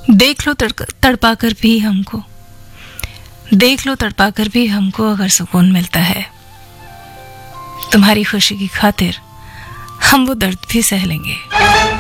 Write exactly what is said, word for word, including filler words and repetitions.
देख लो तड़पा कर भी हमको, देख लो तड़पा कर भी हमको अगर सुकून मिलता है, तुम्हारी खुशी की खातिर हम वो दर्द भी सह लेंगे।